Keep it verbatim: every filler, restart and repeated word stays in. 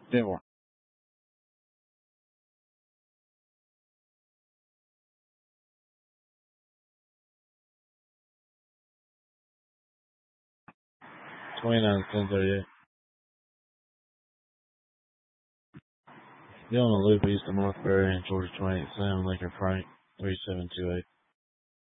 Denver. twenty-nine, ten thirty-eight. Still on the loop east of North Berry and Georgia twenty-eight seven, Lincoln Frank, three seven two eight.